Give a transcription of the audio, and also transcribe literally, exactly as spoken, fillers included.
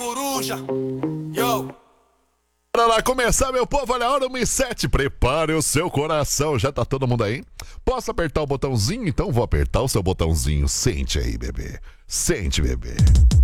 coruja. Yo. Bora lá começar, meu povo, olha a hora uma e sete, prepare o seu coração, já tá todo mundo aí? Posso apertar o botãozinho? Então vou apertar o seu botãozinho, sente aí, bebê, sente, bebê.